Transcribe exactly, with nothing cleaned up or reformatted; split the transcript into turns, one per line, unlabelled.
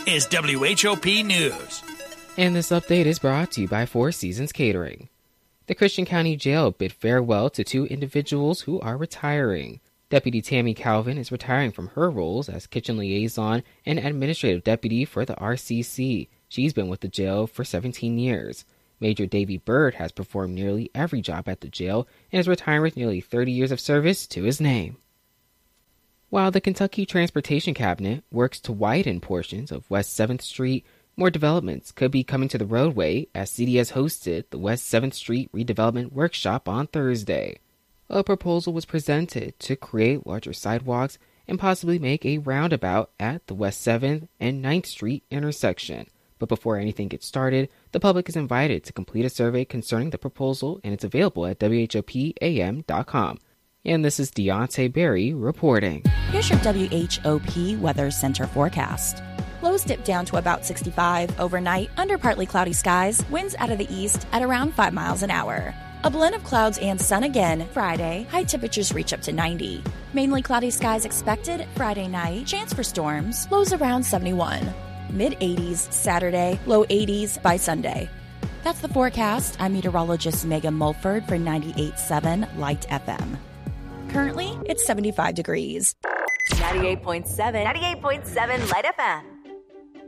is W H O P News.
And this update is brought to you by Four Seasons Catering. The Christian County Jail bid farewell to two individuals who are retiring. Deputy Tammy Calvin is retiring from her roles as kitchen liaison and administrative deputy for the R C C. She's been with the jail for seventeen years. Major Davy Bird has performed nearly every job at the jail and is retiring with nearly thirty years of service to his name. While the Kentucky Transportation Cabinet works to widen portions of West seventh Street, more developments could be coming to the roadway as C D S hosted the West seventh Street Redevelopment Workshop on Thursday. A proposal was presented to create larger sidewalks and possibly make a roundabout at the West seventh and ninth Street intersection. But before anything gets started, the public is invited to complete a survey concerning the proposal, and it's available at W H O P A M dot com. And this is Deontay Berry reporting.
Here's your W H O P Weather Center forecast. Lows dip down to about sixty-five overnight under partly cloudy skies, winds out of the east at around five miles an hour. A blend of clouds and sun again Friday. High temperatures reach up to ninety. Mainly cloudy skies expected Friday night. Chance for storms. Lows around seventy-one. Mid eighties Saturday. Low eighties by Sunday. That's the forecast. I'm meteorologist Megan Mulford for ninety-eight point seven Light F M. Currently, it's seventy-five degrees.
ninety-eight point seven. ninety-eight point seven Light F M.